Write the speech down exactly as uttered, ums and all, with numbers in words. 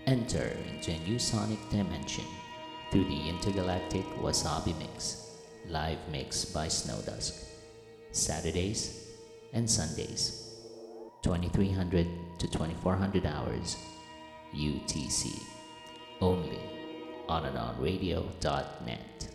Enter into a new sonic dimension through the intergalactic Wasabi Mix, live mix by Snowdusk. Saturdays and Sundays, twenty-three hundred to twenty-four hundred hours U T C, only on anonradio dot net.